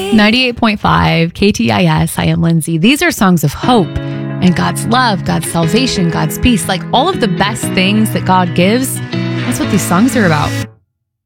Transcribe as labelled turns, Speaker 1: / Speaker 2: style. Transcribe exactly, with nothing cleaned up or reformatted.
Speaker 1: ninety-eight point five K T I S. I am Lindsay. These are songs of hope and God's love, God's salvation, God's peace, like all of the best things that God gives. That's what these songs are about.